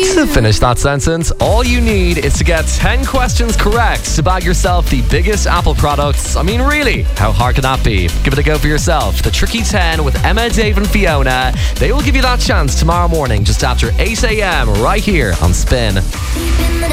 To finish that sentence, all you need is to get 10 questions correct to bag yourself the biggest Apple products. I mean, really, how hard can that be? Give it a go for yourself. The Tricky 10 with Emma, Dave and Fiona. They will give you that chance tomorrow morning just after 8 a.m. right here on Spin.